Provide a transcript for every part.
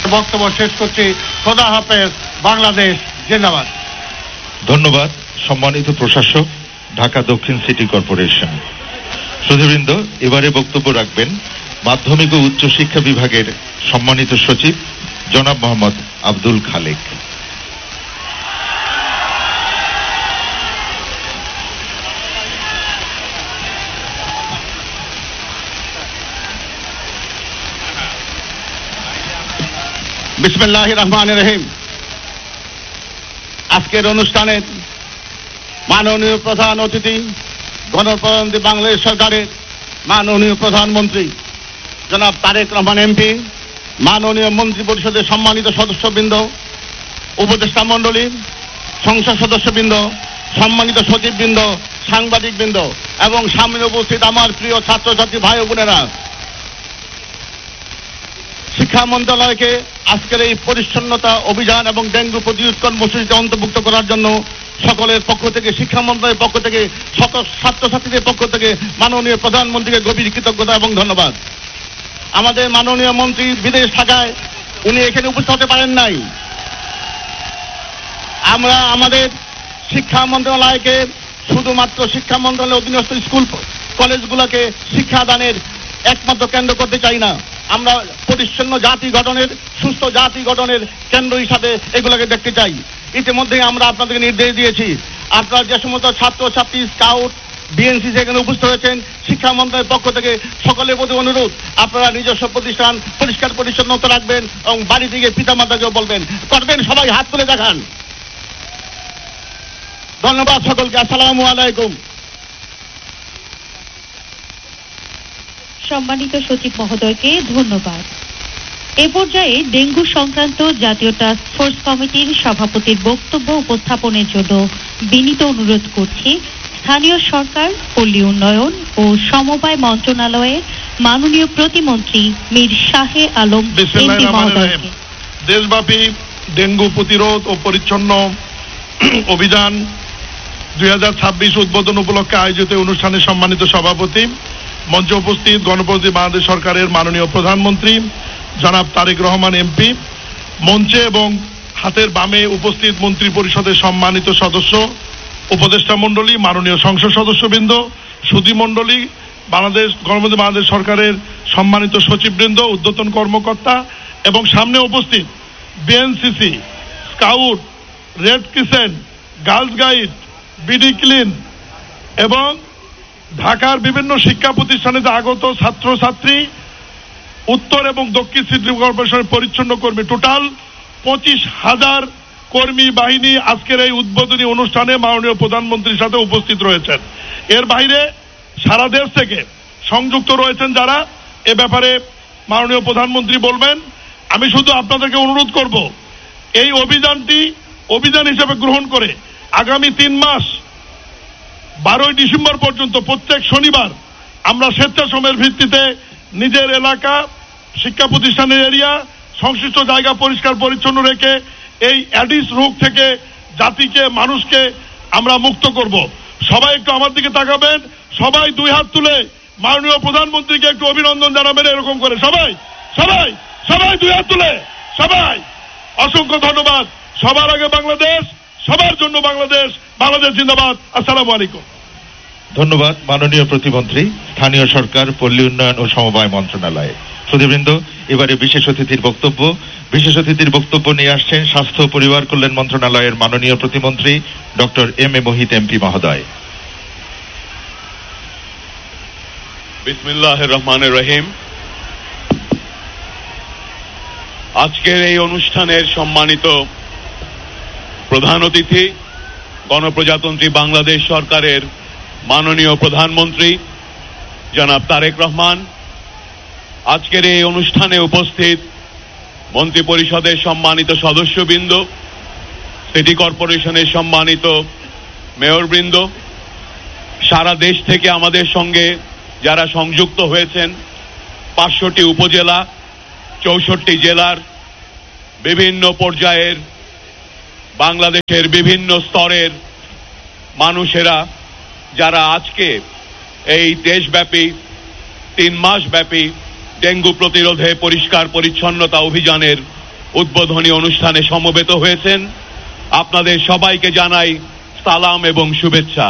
বক্তব্য শেষ করছি। খোদা হাফেজ। বাংলাদেশ জিন্দাবাদ। ধন্যবাদ সম্মানিত প্রশাসক, ঢাকা দক্ষিণ সিটি কর্পোরেশন। সুধীবৃন্দ, এবারে বক্তব্য রাখবেন মাধ্যমিক ও উচ্চ শিক্ষা বিভাগের সম্মানিত সচিব জনাব মোহাম্মদ আব্দুল খালেক। বিসমিল্লাহির রহমানির রহিম। আজকের অনুষ্ঠানের মাননীয় প্রধান অতিথি, গণপ্রজাতন্ত্রী বাংলাদেশ সরকারের মাননীয় প্রধানমন্ত্রী জনাব তারেক রহমান এমপি, মাননীয় মন্ত্রী পরিষদের সম্মানিত সদস্যবৃন্দ, উপদেষ্টা মণ্ডলী, সংসদ সদস্যবৃন্দ, সম্মানিত সচিববৃন্দ, সাংবাদিকবৃন্দ এবং সামনে উপস্থিত আমার প্রিয় ছাত্রছাত্রী ভাই ও বোনেরা, শিক্ষা মন্ত্রণালয়কে আজকের এই পরিচ্ছন্নতা অভিযান এবং ডেঙ্গু প্রতিরোধ কর্মসূচিতে অন্তর্ভুক্ত করার জন্য সকলের পক্ষ থেকে, শিক্ষা মন্ত্রণালয়ের পক্ষ থেকে, সকল ছাত্রছাত্রীদের পক্ষ থেকে মাননীয় প্রধানমন্ত্রীকে গভীর কৃতজ্ঞতা এবং ধন্যবাদ। আমাদের মাননীয় মন্ত্রী বিদেশ থাকায় উনি এখানে উপস্থিত হতে পারেন নাই। আমরা আমাদের শিক্ষা মন্ত্রণালয়কে শুধুমাত্র শিক্ষা মন্ত্রণালয়ের অধীনস্থ স্কুল কলেজগুলোকে শিক্ষাদানের একমাত্র কেন্দ্র করতে চাই না। আমরা পরিচ্ছন্ন জাতি গঠনের, সুস্থ জাতি গঠনের কেন্দ্র হিসাবে এগুলোকে দেখতে চাই। ইতিমধ্যে আমরা আপনাদেরকে নির্দেশ দিয়েছি, আপনারা যে সমস্ত ছাত্রছাত্রী, স্কাউট, বিএনসি এখানে উপস্থিত হয়েছেন, শিক্ষা মন্ত্রণালয়ের পক্ষ থেকে সকলের প্রতি অনুরোধ, আপনারা নিজস্ব প্রতিষ্ঠান পরিষ্কার পরিচ্ছন্নতা রাখবেন এবং বাড়ি থেকে পিতামাতাকেও বলবেন, করবেন। সবাই হাত তুলে দেখান। ধন্যবাদ সকলকে। আসসালামু আলাইকুম। সম্মানিত সচিব মহোদয়কে ধন্যবাদ। এ পর্যায়ে ডেঙ্গু সংক্রান্ত জাতীয় টাস্ক ফোর্স কমিটির সভাপতির বক্তব্য উপস্থাপনের জন্য বিনীত অনুরোধ করছি স্থানীয় সরকার, পল্লী উন্নয়ন ও সমবায় মন্ত্রণালয়ের মাননীয় প্রতিমন্ত্রী মীর শাহে আলম এমপি মহোদয়কে। দেশব্যাপী ডেঙ্গু প্রতিরোধ ও পরিচ্ছন্ন অভিযান 2026 উদ্বোধন উপলক্ষে আয়োজিত অনুষ্ঠানে সম্মানিত সভাপতি, মঞ্চে উপস্থিত গণপ্রজাতন্ত্রী বাংলাদেশ সরকারের মাননীয় প্রধানমন্ত্রী জনাব তারেক রহমান এমপি, মঞ্চে এবং হাতের বামে উপস্থিত মন্ত্রী পরিষদের সম্মানিত সদস্য, উপদেষ্টা মণ্ডলী, মাননীয় সংসদ সদস্যবৃন্দ, সুধী মণ্ডলী, গণপ্রজাতন্ত্রী বাংলাদেশ সরকারের সম্মানিত সচিববৃন্দ, ঊর্ধ্বতন কর্মকর্তা এবং সামনে উপস্থিত BNCC, scout, red crescent, girls guide, BD clean এবং ঢাকার বিভিন্ন শিক্ষা প্রতিষ্ঠানে আগত ছাত্রছাত্রী, উত্তর এবং দক্ষিণ সিটি কর্পোরেশনের পরিচ্ছন্ন কর্মী, টোটাল 25,000 কর্মী বাহিনী আজকের এই উদ্বোধনী অনুষ্ঠানে মাননীয় প্রধানমন্ত্রীর সাথে উপস্থিত রয়েছেন। এর বাইরে সারা দেশ থেকে সংযুক্ত রয়েছেন যারা, এ ব্যাপারে মাননীয় প্রধানমন্ত্রী বলবেন। আমি শুধু আপনাদেরকে অনুরোধ করব, এই অভিযানটি অভিযান হিসেবে গ্রহণ করে আগামী 3 মাস 12 ডিসেম্বর পর্যন্ত প্রত্যেক শনিবার আমরা স্বেচ্ছাশ্রমের ভিত্তিতে নিজের এলাকা, শিক্ষা প্রতিষ্ঠানের এরিয়া, সংশ্লিষ্ট জায়গা পরিষ্কার পরিচ্ছন্ন রেখে এই অ্যাডিস রোগ থেকে জাতিকে, মানুষকে আমরা মুক্ত করব। সবাই একটু আমার দিকে তাকাবেন, সবাই 2 হাত তুলে মাননীয় প্রধানমন্ত্রীকে একটু অভিনন্দন জানাবেন, এরকম করে সবাই সবাই সবাই 2 হাত তুলে সবাই। অসংখ্য ধন্যবাদ। সবার আগে বাংলাদেশ, সবার জন্য বাংলাদেশ। বাংলাদেশ জিন্দাবাদ। আসসালামু আলাইকুম। ধন্যবাদ মাননীয় প্রতিমন্ত্রী, স্থানীয় সরকার, পল্লী উন্নয়ন ও সমবায় মন্ত্রণালয়। সুধীবৃন্দ, এবারে বিশেষ অতিথির বক্তব্য। বিশেষ অতিথির বক্তব্য নিয়ে আসছেন স্বাস্থ্য ও পরিবার কল্যাণ মন্ত্রণালয়ের মাননীয় প্রতিমন্ত্রী ডক্টর এম.এ. মোহিত এমপি মহোদয়। বিসমিল্লাহির রহমানির রহিম। আজকের এই অনুষ্ঠানের সম্মানিত প্রধান অতিথি, গণপ্রজাতন্ত্রী বাংলাদেশ সরকারের মাননীয় প্রধানমন্ত্রী জনাব তারেক রহমান, আজকের এই অনুষ্ঠানে উপস্থিত মন্ত্রী পরিষদের সম্মানিত সদস্যবৃন্দ, সিটি কর্পোরেশনের সম্মানিত মেয়রবৃন্দ, সারা দেশ থেকে আমাদের সঙ্গে যারা সংযুক্ত হয়েছেন, 500টি উপজেলা, 64টি জেলার বিভিন্ন পর্যায়ের, বাংলাদেশের বিভিন্ন স্তরের মানুষেরা যারা আজকে এই দেশব্যাপী 3 মাস ব্যাপী ডেঙ্গু প্রতিরোধে পরিষ্কার পরিচ্ছন্নতা অভিযানের উদ্বোধনী অনুষ্ঠানে সমবেত হয়েছেন, আপনাদের সবাইকে জানাই সালাম এবং শুভেচ্ছা।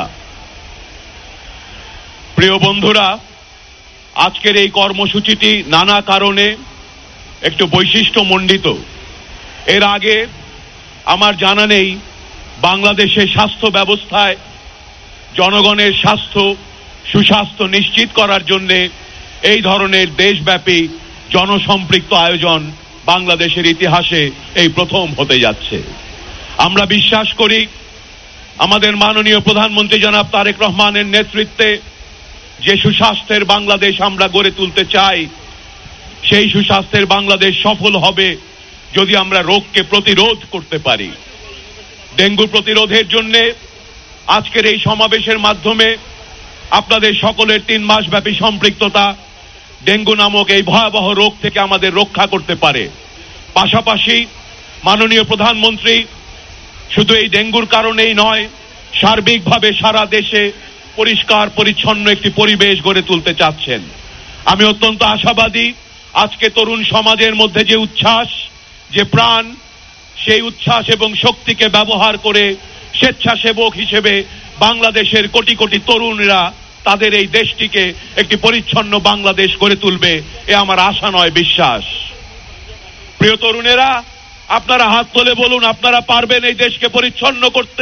প্রিয় বন্ধুরা, আজকের এই কর্মসূচিটি নানা কারণে একটু বৈশিষ্ট্যমণ্ডিত। এর আগে আমার জানা নেই বাংলাদেশের স্বাস্থ্য ব্যবস্থায় জনগণের সুস্বাস্থ্য নিশ্চিত করার জন্য এই ধরনের দেশব্যাপী জনসম্পৃক্ত আয়োজন বাংলাদেশের ইতিহাসে এই প্রথম হতে যাচ্ছে। আমরা বিশ্বাস করি আমাদের মাননীয় প্রধানমন্ত্রী জনাব তারেক রহমানের নেতৃত্বে যে সুস্বাস্থ্যের বাংলাদেশ আমরা গড়ে তুলতে চাই, সেই সুস্বাস্থ্যের বাংলাদেশ সফল হবে যদি আমরা রোগকে প্রতিরোধ করতে পারি। ডেঙ্গু প্রতিরোধের জন্য আজকের এই সমাবেশের মাধ্যমে আপনাদের সকলের 3 মাস ব্যাপী সম্পৃক্ততা ডেঙ্গু নামক এই ভয়াবহ রোগ থেকে আমাদের রক্ষা করতে পারে। পাশাপাশি মাননীয় প্রধানমন্ত্রী শুধু এই ডেঙ্গুর কারণেই নয়, সার্বিকভাবে সারা দেশে পরিষ্কার পরিচ্ছন্ন একটি পরিবেশ গড়ে তুলতে চাচ্ছেন। আমি অত্যন্ত আশাবাদী আজকে তরুণ সমাজের মধ্যে যে উচ্ছ্বাস, যে প্রাণ, সেই উচ্ছ্বাস এবং শক্তিকে ব্যবহার করে স্বেচ্ছাসেবক হিসেবে বাংলাদেশের কোটি কোটি তরুণরা তাদের এই দেশটিকে একটি পরিচ্ছন্ন বাংলাদেশ গড়ে তুলবে, এ আমার আশা নয়, বিশ্বাস। প্রিয় তরুণেরা, আপনারা হাত তুলে বলুন আপনারা পারবেন এই দেশকে পরিচ্ছন্ন করতে।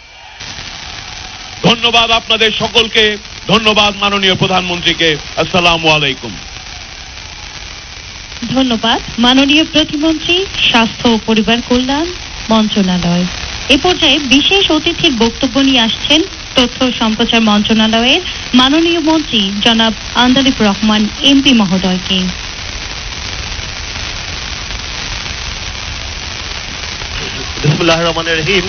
ধন্যবাদ আপনাদের সকলকে, ধন্যবাদ মাননীয় প্রধানমন্ত্রীকে। আসসালামু আলাইকুম। ধন্যবাদ মাননীয় প্রতিমন্ত্রী, স্বাস্থ্য ও পরিবার কল্যাণ মন্ত্রণালয়। এ পর্যায়ে বিশেষ অতিথির বক্তব্য নিয়ে আসছেন তথ্য সম্প্রচার মন্ত্রণালয়ের মাননীয় মন্ত্রী জনাব আন্দালিব রহমান এমপি মহোদয়কে। বিসমিল্লাহির রহমানির রহিম।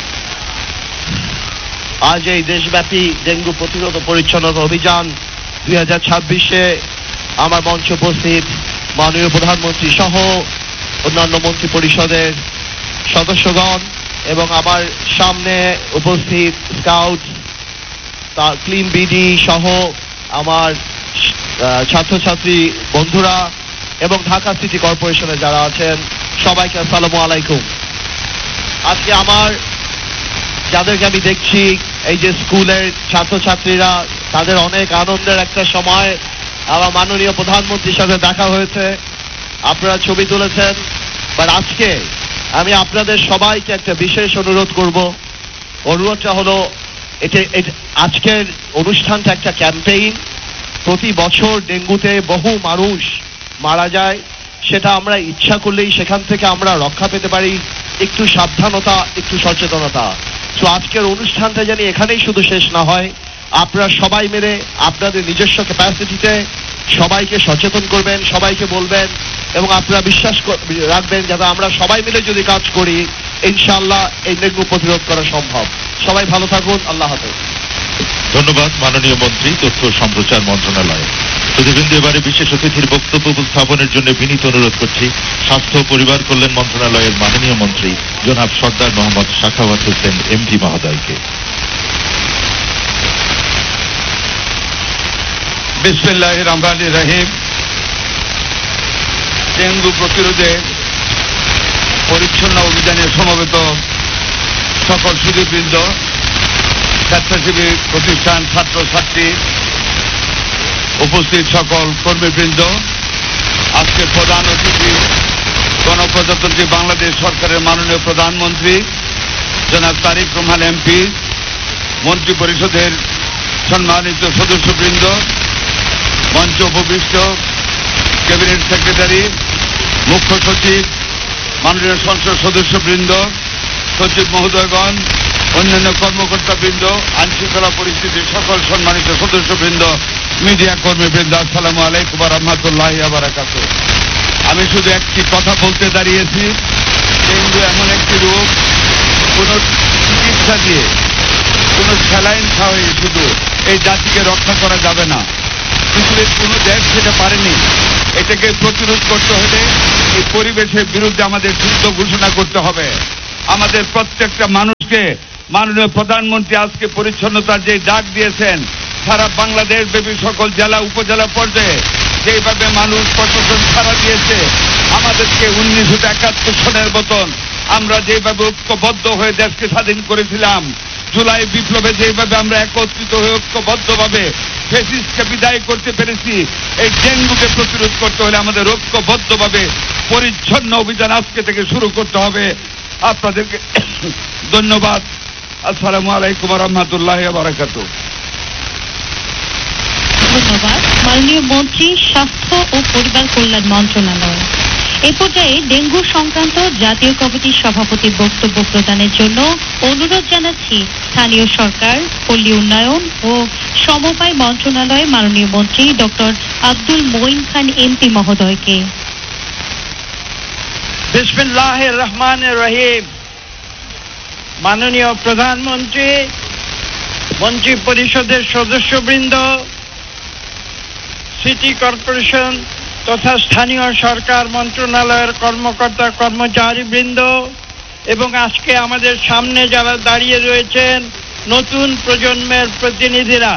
আজ এই দেশব্যাপী ডেঙ্গু প্রতিরোধ ও পরিচ্ছন্নতা অভিযান 2026-এ আমার মঞ্চে উপস্থিত মাননীয় প্রধানমন্ত্রী সহ অন্যান্য মন্ত্রী পরিষদের সদস্যগণ এবং আমার সামনে উপস্থিত স্কাউট, ক্লিন বিডি সহ আমার ছাত্রছাত্রী বন্ধুরা এবং ঢাকা সিটি কর্পোরেশনে যারা আছেন, সবাইকে আসসালামু আলাইকুম। আজকে যাদেরকে আমি দেখছি, এই যে স্কুলের ছাত্রছাত্রীরা, তাদের অনেক আনন্দের একটা সময়। আমার মাননীয় প্রধানমন্ত্রীর সাথে দেখা হয়েছে, আপনারা ছবি তুলেছেন। বাট আজকে আমি আপনাদের সবাইকে একটা বিশেষ অনুরোধ করব। অনুরোধটা হলো, আজকের অনুষ্ঠানটা একটা ক্যাম্পেইন। প্রতি বছর ডেঙ্গুতে বহু মানুষ মারা যায়, সেটা আমরা ইচ্ছা করলেই সেখান থেকে আমরা রক্ষা পেতে পারি। একটু সাবধানতা, একটু সচেতনতা। তো আজকের অনুষ্ঠানটা জানি এখানেই শুধু শেষ না হয়, আপনারা সবাই মিলে আপনাদের নিজস্ব ক্যাপাসিটিতে সবাইকে সচেতন করবেন, সবাইকে বলবেন এবং আপনারা বিশ্বাস রাখবেন যাতে আমরা সবাই মিলে যদি কাজ করি, ইনশাআল্লাহ এই ডেঙ্গু প্রতিরোধ করা সম্ভব। সবাই ভালো থাকুন, আল্লাহ হাফেজ। ধন্যবাদ মাননীয় মন্ত্রী, তথ্য সম্প্রচার মন্ত্রণালয়। সুধীবৃন্দ, এবারে বিশেষ অতিথির বক্তব্য উপস্থাপনের জন্য বিনীত অনুরোধ করছি স্বাস্থ্য ও পরিবার কল্যাণ মন্ত্রণালয়ের মাননীয় মন্ত্রী জনাব সর্দার মোহাম্মদ সাখাওয়াত হোসেন এমপি মহোদয়কে। বিসমিল্লাহির রহমানির রহিম। ডেঙ্গু প্রতিরোধে পরিচ্ছন্ন অভিযানে সমবেত সকল সুধীবৃন্দ, স্বেচ্ছাসেবী প্রতিষ্ঠান, ছাত্রছাত্রী, উপস্থিত সকল কর্মীবৃন্দ, আজকে প্রধান অতিথি গণপ্রজাতন্ত্রী বাংলাদেশ সরকারের মাননীয় প্রধানমন্ত্রী জনাব তারেক রহমান এমপি, মন্ত্রী পরিষদের সম্মানিত সদস্যবৃন্দ, মঞ্চ উপবিষ্ট ক্যাবিনেট সেক্রেটারি, মুখ্য সচিব, মাননীয় সংসদ সদস্যবৃন্দ, সচিব মহোদয়গণ, অন্যান্য কর্মকর্তাবৃন্দ, আইনশৃঙ্খলা পরিস্থিতির সকল সম্মানিত সদস্যবৃন্দ, মিডিয়া কর্মীবৃন্দ, আসসালামু আলাইকুম ওয়া রাহমাতুল্লাহি ওয়া বারাকাতুহু। আমি শুধু একটি কথা বলতে দাঁড়িয়েছি, ডেঙ্গু এমন একটি রোগ, কোনো চিকিৎসা দিয়ে, কোনো স্যালাইন খাওয়াই শুধু এই জাতিকে রক্ষা করা যাবে না। পৃথিবীর কোনো দেশ সেটা পারেনি। এটাকে প্রতিরোধ করতে হলে এই পরিবেশের বিরুদ্ধে আমাদের যুদ্ধ ঘোষণা করতে হবে। আমাদের প্রত্যেকটা মানুষকে মাননীয় প্রধানমন্ত্রী আজকে পরিচ্ছন্নতার যে ডাক দিয়েছেন, সারা বাংলাদেশ ব্যাপী সকল জেলা উপজেলা পর্যায়ে যেভাবে মানুষ প্রশাসন ছাড়া দিয়েছে, আমাদেরকে 1971 সনের মতন আমরা যেভাবে ঐক্যবদ্ধ হয়ে দেশকে স্বাধীন করেছিলাম, জুলাই বিপ্লবে যেভাবে আমরা একত্রিত হয়ে ঐক্যবদ্ধভাবে ফ্যাসিস্টকে বিদায় করতে পেরেছি, এই ডেঙ্গুকে প্রতিরোধ করতে হলে আমাদের ঐক্যবদ্ধভাবে পরিচ্ছন্ন অভিযান আজকে থেকে শুরু করতে হবে। আপনাদেরকে ধন্যবাদ। আসসালামু আলাইকুম ওয়া রাহমাতুল্লাহি ওয়া বারাকাতুহু। ধন্যবাদ মাননীয় মন্ত্রী, স্বাস্থ্য ও পরিবার কল্যাণ মন্ত্রণালয়। এ পর্যায়ে ডেঙ্গু সংক্রান্ত জাতীয় কমিটির সভাপতির বক্তব্য প্রদানের জন্য অনুরোধ জানাচ্ছি স্থানীয় সরকার, পল্লী উন্নয়ন ও সমবায় মন্ত্রণালয়ের মাননীয় মন্ত্রী ডক্টর আব্দুল মঈন খান এমপি মহোদয়কে। বিসমিল্লাহির রহমানির রহিম। মাননীয় প্রধানমন্ত্রী, মন্ত্রী পরিষদের সদস্যবৃন্দ, সিটি কর্পোরেশন তথা স্থানীয় সরকার মন্ত্রণালয়ের কর্মকর্তা কর্মচারীবৃন্দ এবং আজকে আমাদের সামনে যারা দাঁড়িয়ে রয়েছেন নতুন প্রজন্মের প্রতিনিধিরা,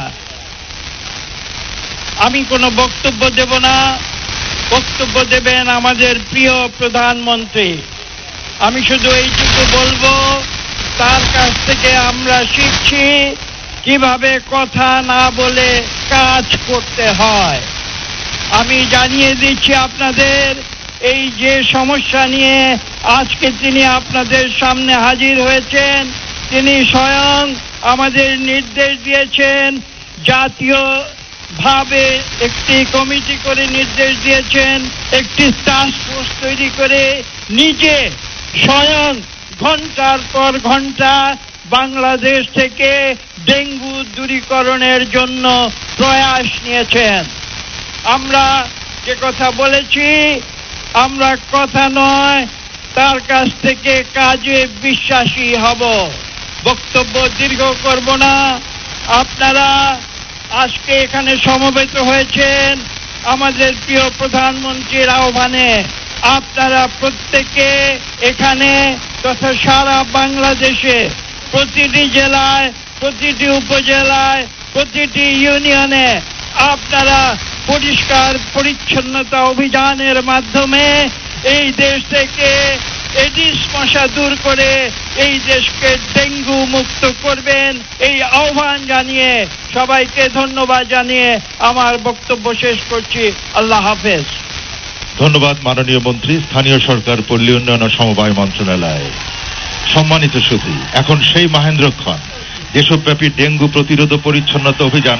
আমি কোনো বক্তব্য দেব না, বক্তব্য দেবেন আমাদের প্রিয় প্রধানমন্ত্রী। আমি শুধু এইটুকু বলবো, তার কাছ থেকে আমরা শিখছি কিভাবে কথা না বলে কাজ করতে হয়। আমি জানিয়ে দিচ্ছি আপনাদের, এই যে সমস্যা নিয়ে আজকে তিনি আপনাদের সামনে হাজির হয়েছেন, তিনি স্বয়ং আমাদের নির্দেশ দিয়েছেন, জাতীয়ভাবে একটি কমিটি করে নির্দেশ দিয়েছেন, একটি টাস্ক ফোর্স তৈরি করে নিজে স্বয়ং ঘন্টার পর ঘন্টা বাংলাদেশ থেকে ডেঙ্গু দূরীকরণের জন্য প্রয়াস নিয়েছেন। আমরা যে কথা বলেছি, আমরা কথা নয়, তার কাছ থেকে কাজে বিশ্বাসী হব। বক্তব্য দীর্ঘ করব না। আপনারা আজকে এখানে সমবেত হয়েছেন আমাদের প্রিয় প্রধানমন্ত্রীর আহ্বানে। আপনারা প্রত্যেকে এখানে তথা সারা বাংলাদেশে প্রতিটি জেলায়, প্রতিটি উপজেলায়, প্রতিটি ইউনিয়নে আপনারা পরিষ্কার পরিচ্ছন্নতা অভিযানের মাধ্যমে এই দেশ থেকে এডিস মশা দূর করে এই দেশকে ডেঙ্গু মুক্ত করবেন, এই আহ্বান জানিয়ে সবাইকে ধন্যবাদ জানিয়ে আমার বক্তব্য শেষ করছি। আল্লাহ হাফেজ। ধন্যবাদ মাননীয় মন্ত্রী, স্থানীয় সরকার, পল্লী উন্নয়ন ও সমবায় মন্ত্রণালয়। সম্মানিত সুধী, এখন সেই মাহেন্দ্রক্ষণ দেশব্যাপী ডেঙ্গু প্রতিরোধ ও পরিচ্ছন্নতা অভিযান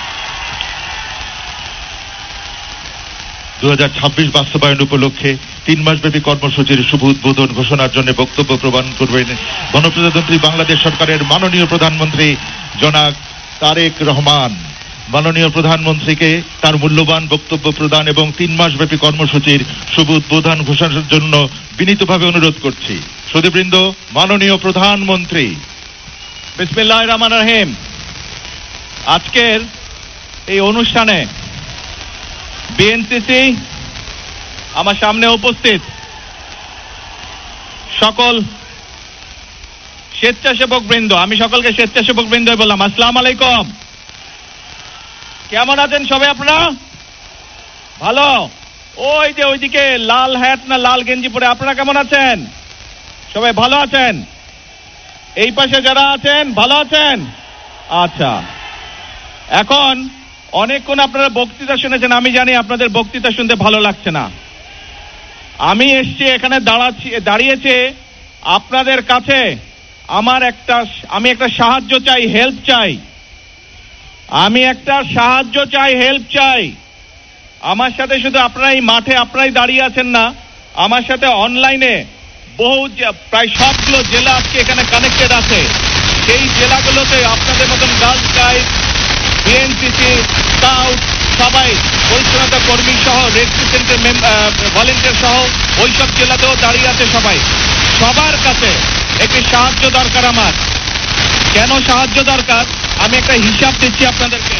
2026 বাস্তবায়ন উপলক্ষে 3 মাসব্যাপী কর্মসূচির শুভ উদ্বোধন ঘোষণার জন্য বক্তব্য প্রদান করবেন গণপ্রজাতন্ত্রী বাংলাদেশ সরকারের মাননীয় প্রধানমন্ত্রী জনাব তারেক রহমান। মাননীয় প্রধানমন্ত্রীকে তার মূল্যবান বক্তব্য প্রদান এবং 3 মাসব্যাপী কর্মসূচির শুভ উদ্বোধন ঘোষণার জন্য বিনীতভাবে অনুরোধ করছি। সুধীবৃন্দ, মাননীয় প্রধানমন্ত্রী। বিসমিল্লাহির রহমানির রহিম। আজকের এই অনুষ্ঠানে বিএনসিসি আমার সামনে উপস্থিত সকল স্বেচ্ছাসেবক বৃন্দ, আমি সকলকে স্বেচ্ছাসেবক বৃন্দ বললাম আসসালামু আলাইকুম। কেমন আছেন সবাই? আপনারা ভালো? ওই যে ওইদিকে লাল হ্যাট না লাল গেঞ্জি পরে আপনারা কেমন আছেন? সবাই ভালো আছেন? এই পাশে যারা আছেন ভালো আছেন? আচ্ছা, এখন অনেকক্ষণ আপনারা বক্তৃতা শুনেছেন, আমি জানি আপনাদের বক্তৃতা শুনতে ভালো লাগছে না। আমি এসছি এখানে দাঁড়িয়েছে আপনাদের কাছে আমি একটা সাহায্য চাই, হেল্প চাই। আমি একটা সাহায্য চাই, হেল্প চাই। আমার সাথে শুধু আপনারা এই মাঠে আপনারাই দাঁড়িয়ে আছেন না, আমার সাথে অনলাইনে বহু প্রায় সবগুলো জেলা আজকে এখানে কানেক্টেড আছে। সেই জেলাগুলোতে আপনাদের মতন গার্লস গাইড, বিএনসিসি, স্কাউট, সবাই পরিচ্ছন্নতা কর্মী সহ, রেড ক্রিসেন্টের ভলেন্টিয়ার সহ ওইসব জেলাতেও দাঁড়িয়ে আছে সবাই। সবার কাছে একটি সাহায্য দরকার আমার। কেন সাহায্য দরকার আমি একটা হিসাব দিচ্ছি আপনাদেরকে।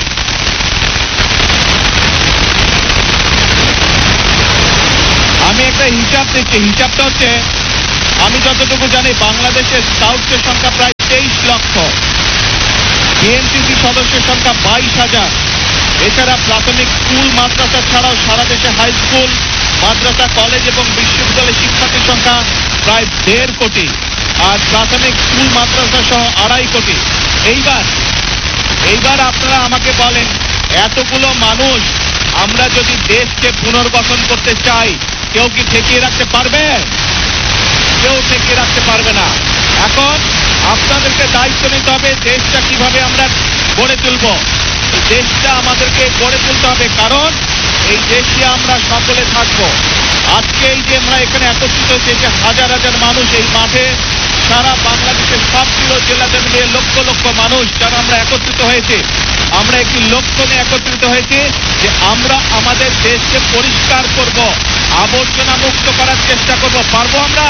হিসাবটা হচ্ছে, আমি যতটুকু জানি বাংলাদেশের স্কাউটের সংখ্যা প্রায় 23 লক্ষ। বিএনসিসি সদস্যের সংখ্যা 22,000। এছাড়া প্রাথমিক স্কুল মাদ্রাসা ছাড়াও সারা দেশে হাই স্কুল, মাদ্রাসা, কলেজ এবং বিশ্ববিদ্যালয় শিক্ষার্থীর সংখ্যা প্রায় 1.5 কোটি, আর প্রাথমিক স্কুল মাদ্রাসা সহ 2.5 কোটি। এইবার আপনারা আমাকে বলেন, এতগুলো মানুষ আমরা যদি দেশকে পুনর্গঠন করতে চাই, কেউ কি ঠেকিয়ে রাখতে পারবে? কেউ ঠেকিয়ে রাখতে পারবে না। এখন আপনাদেরকে দায়িত্ব নিতে হবে দেশটা কিভাবে আমরা গড়ে তুলব। এই দেশটা আমাদেরকে গড়ে তুলতে হবে, কারণ এই দেশে আমরা সকলে থাকবো। আজকে এই যে আমরা এখানে একত্রিত হয়েছে, যে হাজার হাজার মানুষ এই মাঠে, সারা বাংলাদেশের সবগুলো জেলাতে মিলিয়ে লক্ষ লক্ষ মানুষ যারা আমরা একত্রিত হয়েছে, আমরা একটি লক্ষ্য নিয়ে একত্রিত হয়েছে যে আমরা আমাদের দেশকে পরিষ্কার করব, আবর্জনা মুক্ত করার চেষ্টা করব। পারবো আমরা?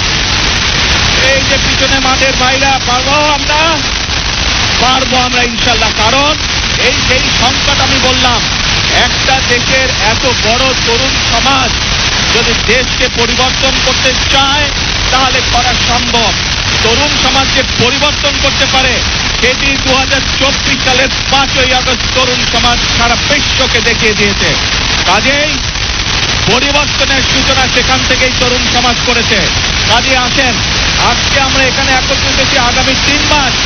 এই যে পিছনে মাঠের ভাইরা, পারবো আমরা? পারবো আমরা ইনশাল্লাহ। কারণ এই যেই সংখ্যাটা আমি বললাম, একটা দেশের এত বড় তরুণ সমাজ যদি দেশকে পরিবর্তন করতে চায় তাহলে করা সম্ভব। তরুণ সমাজকে পরিবর্তন করতে পারে, সেটি 2024 সালের 5ই আগস্ট তরুণ সমাজ সারা বিশ্বকে দেখিয়ে দিয়েছে। কাজেই পরিবর্তনের সূচনা সেখান থেকেই তরুণ সমাজ করেছে। কাজে আসেন, আজকে আমরা এখানে একত্রিত হয়েছি আগামী 3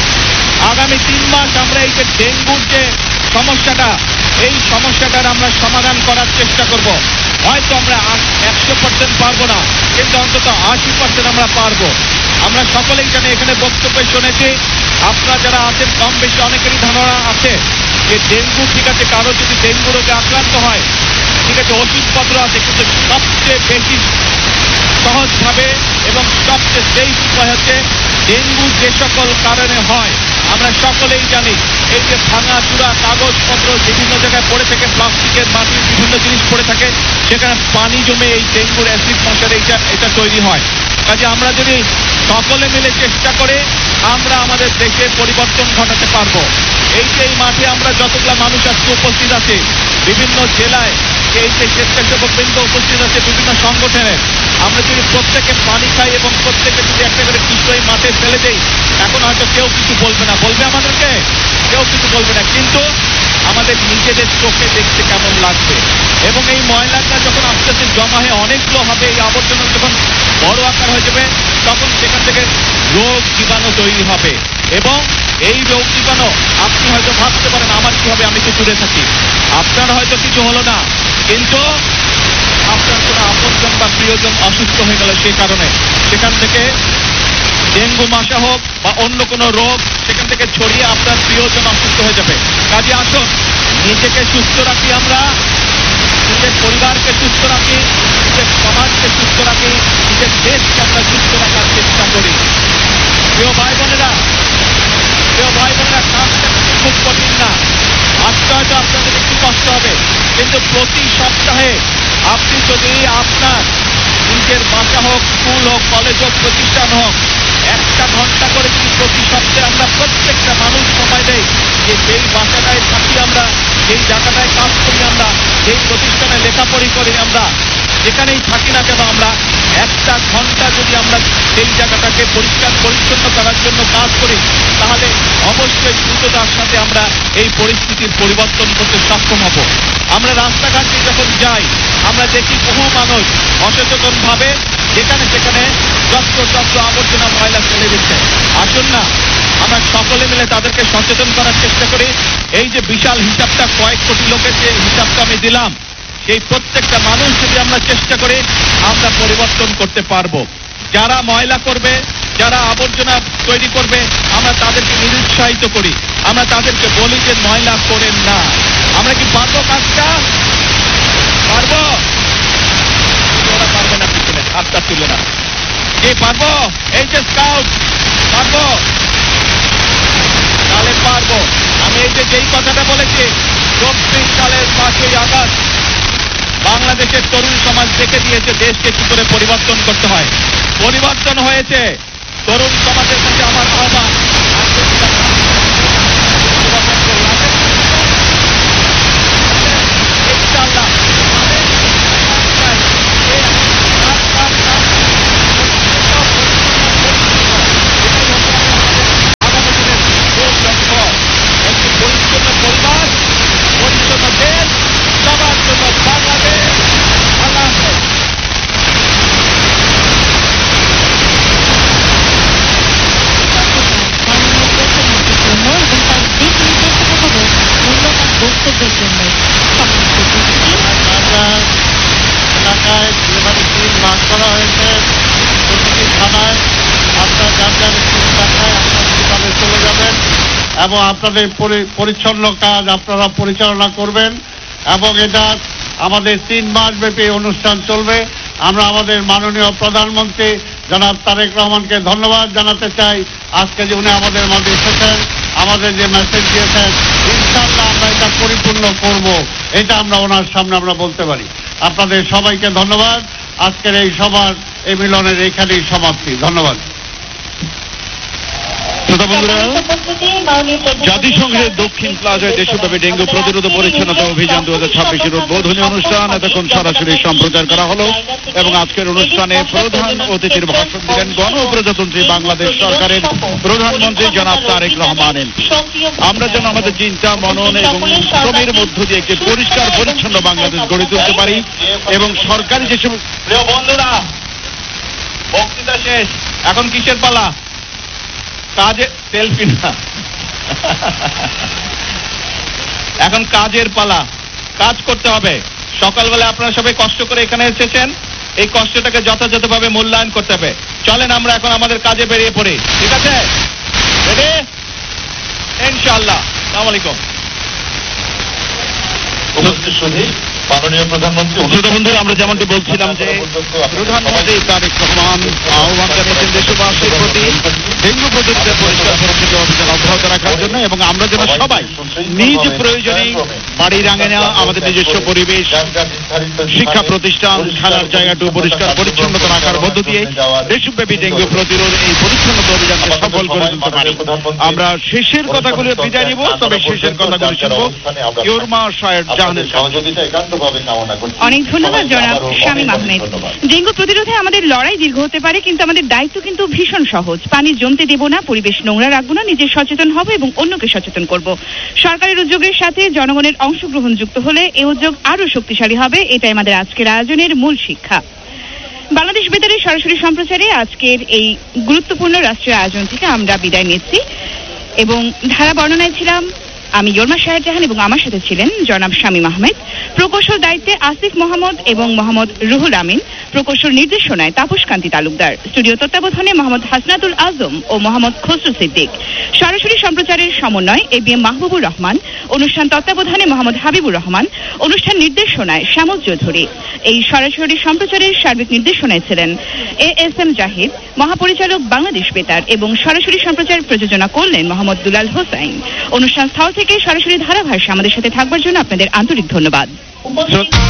মাস আমরা এই যে ডেঙ্গুর যে সমস্যাটা, এই সমস্যাটার আমরা সমাধান করার চেষ্টা করব। হয়তো আমরা 100% পারবো না, কিন্তু অন্তত 80% আমরা পারবো। আমরা সকলেই জানি, এখানে বক্তব্য শুনেছি, আপনারা যারা আছেন কম বেশি অনেকেরই ধারণা আছে যে ডেঙ্গু, ঠিক আছে, কারো যদি ডেঙ্গু রোগে আক্রান্ত হয়, ঠিক আছে, ওষুধপত্র আছে, কিন্তু সবচেয়ে বেশি সহজভাবে এবং সবচেয়ে সেফ উপায় হচ্ছে ডেঙ্গু যে সকল কারণে হয় আমরা সকলেই জানি। এই যে ভাঙা চূড়া কাগজপত্র বিভিন্ন জায়গায় পড়ে থাকে, প্লাস্টিকের, মাটির বিভিন্ন জিনিস পড়ে থাকে, সেখানে পানি জমে এই ডেঙ্গুর অ্যাসিড মশার এটা তৈরি হয়। কাজে আমরা যদি সকলে মিলে চেষ্টা করে আমরা আমাদের দেশের পরিবর্তন ঘটাতে পারবো। এই যে এই মাঠে আমরা যতগুলো মানুষ আজকে উপস্থিত আছে, বিভিন্ন জেলায় এই যে স্বেচ্ছাসেবক বৃন্দ উপস্থিত আছে, বিভিন্ন সংগঠনের, আমরা যদি প্রত্যেকে পানি খাই এবং প্রত্যেকে যদি একটা করে কিছু এই মাঠে ফেলে দেই, এখন হয়তো কেউ কিছু বলবে না, বলবে আমাদেরকে? কেউ কিছু বলবে না, কিন্তু আমাদের নিজেদের চোখে দেখতে কেমন লাগবে। এবং এই ময়লাটা যখন আস্তে আস্তে জমা হয়ে অনেকগুলো হবে, এই আবর্জনা যখন বড় আকার হয়ে যাবে, তখন সেখান থেকে রোগ জীবাণু তৈরি হবে। এবং এই রোগ জীবাণু আপনি হয়তো ভাবতে পারেন আমার কি হবে, আমি তো দূরে থাকি, আপনার হয়তো কিছু হলো না, কিন্তু আপনার কোনো আপনজন বা প্রিয়জন অসুস্থ হয়ে গেল, সেই কারণে সেখান থেকে ডেঙ্গু মশা হোক বা অন্য কোনো রোগ সেখান থেকে ছড়িয়ে আপনার প্রিয়জন অসুস্থ হয়ে যাবে। কাজে আসুন, নিজেকে সুস্থ রাখি, আমরা নিজের পরিবারকে সুস্থ রাখি, নিজের সমাজকে সুস্থ রাখি, নিজের দেশকে আমরা সুস্থ রাখার চেষ্টা করি। প্রিয় ভাই বোনেরা, কাজটা খুব কঠিন না। আজকে হয়তো আপনাদের একটু কষ্ট হবে, কিন্তু প্রতি সপ্তাহে আপনি যদি আপনার নিজের বাসা হোক, স্কুল হোক, কলেজ হোক, প্রতিষ্ঠান হোক, 1 ঘন্টা করে যদি প্রতি সপ্তাহে আমরা প্রত্যেকটা মানুষ সময় দেই, যে যেই বাসাটায় থাকি আমরা, যেই জায়গাটায় কাজ করি আমরা, যেই প্রতিষ্ঠানে লেখাপড়ি করি আমরা, যেখানেই থাকি না কেন, আমরা 1 ঘন্টা যদি আমরা সেই জায়গাটাকে পরিষ্কার পরিচ্ছন্ন করার জন্য কাজ করি, তাহলে অবশ্যই দ্রুততার সাথে আমরা এই পরিস্থিতির পরিবর্তন করতে সক্ষম হব। আমরা রাস্তাঘাটে যখন যাই, আমরা দেখি বহু মানুষ অসচেতনভাবে যেখানে সেখানে যত্র আবর্জনা ময়লা ফেলে দিচ্ছে। আসুন না, আমরা সকলে মিলে তাদেরকে সচেতন করার চেষ্টা করি। এই যে বিশাল হিসাবটা, কয়েক কোটি লোকের যে হিসাবটা আমি দিলাম, সেই প্রত্যেকটা মানুষ যদি আমরা চেষ্টা করি, আমরা পরিবর্তন করতে পারবো। যারা ময়লা করবে, যারা আবর্জনা তৈরি করবে, আমরা তাদেরকে নিরুৎসাহিত করি, আমরা তাদেরকে বলি যে ময়লা করেন না। আমরা কি পারবো কাজটা? পারবো? ওরা পারবে না, পিছনে হাতটা তুলে না। কে পারবো? এই যে স্কাউট, পারবো? তাহলে পারবো। আমি এই যে যেই কথাটা বলেছি, 24 সালের 5ই আগস্ট বাংলাদেশের তরুণ সমাজ দেখে দিয়েছে দেশকে কি করে পরিবর্তন করতে হয়। পরিবর্তন হয়েছে। তরুণ সমাজের কাছে আমার আহ্বান, ইনশাআল্লাহ এবং আপনাদের পরিচ্ছন্ন কাজ আপনারা পরিচালনা করবেন এবং এটা আমাদের 3 মাস ব্যাপী অনুষ্ঠান চলবে। আমরা আমাদের মাননীয় প্রধানমন্ত্রী জনাব তারেক রহমানকে ধন্যবাদ জানাতে চাই, আজকে যে উনি আমাদের মাঝে এসেছেন, আমাদের যে মেসেজ দিয়েছেন, ইনশাআল্লাহ আমরা এটা পরিপূর্ণ করব, এটা আমরা ওনার সামনে আমরা বলতে পারি। আপনাদের সবাইকে ধন্যবাদ। আজকের এই সভার এই মিলনের এইখানেই সমাপ্তি। ধন্যবাদ। শ্রোতা বন্ধুরা, জাতিসংঘের দক্ষিণ প্লাজায় দেশব্যাপী ডেঙ্গু প্রতিরোধ পরিচ্ছন্নতা অভিযান 2026-এর উদ্বোধনী অনুষ্ঠান এতক্ষণ সরাসরি সম্প্রচার করা হলো এবং আজকের অনুষ্ঠানে প্রধান অতিথির ভাষণ দিলেন গণপ্রজাতন্ত্রী বাংলাদেশ সরকারের প্রধানমন্ত্রী জনাব তারেক রহমান এমপি। আমরা যেন আমাদের চিন্তা, মনন এবং শ্রমের মধ্য দিয়ে একটি পরিষ্কার পরিচ্ছন্ন বাংলাদেশ গড়ে তুলতে পারি এবং সরকারি যেসব প্রিয় বন্ধুরা, বক্তৃতা শেষ, এখন কিসের পালা? কাজে সেলফি না, এখন কাজের পালা। কাজ করতে হবে। সকালবেলা আপনারা সবাই কষ্ট করে এখানে এসেছেন, এই কষ্টটাকে যথাযথভাবে মূল্যায়ন করতে হবে। চলেন আমরা এখন আমাদের কাজে বেরিয়ে পড়ি, ঠিক আছে? রেডি? ইনশাআল্লাহ। আসসালামু আলাইকুম। মাননীয় প্রধানমন্ত্রী, আমরা যেমনটি বলছিলাম যে প্রধানমন্ত্রী তারেক রহমান আহ্বান জানিয়েছেন দেশবাসীর প্রতি ডেঙ্গু প্রতিরোধের পরিষ্কার পরিচ্ছন্ন অভিযান অব্যাহত রাখার জন্য এবং আমরা যেন সবাই নিজ প্রয়োজনে বাড়ির আঙিনা, আমাদের নিজস্ব পরিবেশ, শিক্ষা প্রতিষ্ঠান, খেলার জায়গাটুকু পরিষ্কার পরিচ্ছন্নতা রাখার মধ্য দিয়ে দেশব্যাপী ডেঙ্গু প্রতিরোধ এই পরিচ্ছন্নতা অভিযানকে সফল করে তুলতে পারি। আমরা শেষের কথাগুলো বিদায় নিব, তবে শেষের কথাগুলো শুনবো ইয়র্মা শায়ের জাহানের সহযোগিতা। অনেক ধন্যবাদ জনাব শামীম আহমেদ। ডেঙ্গু প্রতিরোধে আমাদের লড়াই দীর্ঘ হতে পারে, কিন্তু আমাদের দায়িত্ব কিন্তু ভীষণ সহজ। পানি জমতে দেব না, পরিবেশ নোংরা রাখবো না, নিজে সচেতন হব এবং অন্যকে সচেতন করব। সরকারের উদ্যোগের সাথে জনগণের অংশগ্রহণ যুক্ত হলে এই উদ্যোগ আরো শক্তিশালী হবে। এটাই আমাদের আজকের আয়োজনের মূল শিক্ষা। বাংলাদেশ বেতারের সরাসরি সম্প্রচারে আজকের এই গুরুত্বপূর্ণ রাষ্ট্রীয় আয়োজন থেকে আমরা বিদায় নিচ্ছি এবং ধারা বর্ণনায় ছিলাম আমি ইয়র্মা শাহের জাহান এবং আমার সাথে ছিলেন জনাব শামীম আহমেদ। প্রকৌশল দায়িত্বে আসিফ মোহাম্মদ এবং মোহাম্মদ রুহুল আমিন, প্রকৌশল নির্দেশনায় তাপস কান্তি তালুকদার, স্টুডিও তত্ত্বাবধানে মোহাম্মদ হাসনাতুল আজম ও মোহাম্মদ খসরু সিদ্দিক, সরাসরি সম্প্রচারের সমন্বয় ABM মাহবুবুর রহমান, অনুষ্ঠান তত্ত্বাবধানে মোহাম্মদ হাবিবুর রহমান, অনুষ্ঠান নির্দেশনায় শ্যামল চৌধুরী। এই সরাসরি সম্প্রচারের সার্বিক নির্দেশনায় ছিলেন ASM জাহিদ, মহাপরিচালক বাংলাদেশ বেতার, এবং সরাসরি সম্প্রচার প্রযোজনা করলেন মোহাম্মদ দুলাল হোসাইন। অনুষ্ঠান স্থল থেকে সরাসরি ধারাভাষ্যে আমাদের সাথে থাকবার জন্য আপনাদের আন্তরিক ধন্যবাদ।